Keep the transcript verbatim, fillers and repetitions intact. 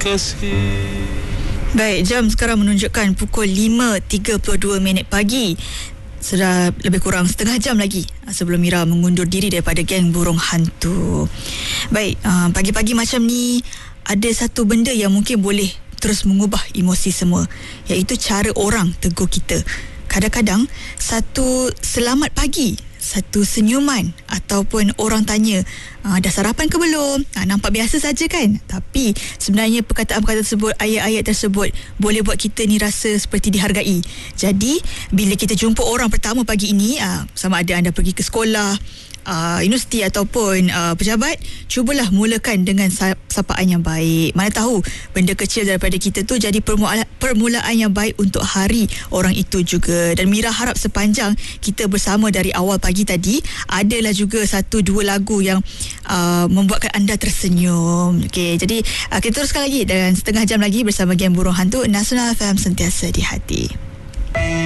kasih. Baik, jam sekarang menunjukkan pukul lima tiga puluh dua minit pagi. Sudah lebih kurang setengah jam lagi sebelum Mira mengundur diri daripada geng burung hantu. Baik, uh, pagi-pagi macam ni ada satu benda yang mungkin boleh terus mengubah emosi semua, iaitu cara orang tegur kita. Kadang-kadang satu selamat pagi, satu senyuman, ataupun orang tanya, ah, dah sarapan ke belum? Ah, nampak biasa saja kan? Tapi sebenarnya perkataan-perkataan tersebut, ayat-ayat tersebut boleh buat kita ni rasa seperti dihargai. Jadi bila kita jumpa orang pertama pagi ini, ah, sama ada anda pergi ke sekolah, Uh, universiti ataupun uh, pejabat, cubalah mulakan dengan sapaan yang baik. Mana tahu benda kecil daripada kita tu jadi permulaan, permulaan yang baik untuk hari orang itu juga. Dan Mira harap sepanjang kita bersama dari awal pagi tadi, adalah juga satu dua lagu yang uh, membuatkan anda tersenyum. Okey, jadi uh, kita teruskan lagi dan setengah jam lagi bersama Geng Burung Hantu. Nasional F M, sentiasa di hati.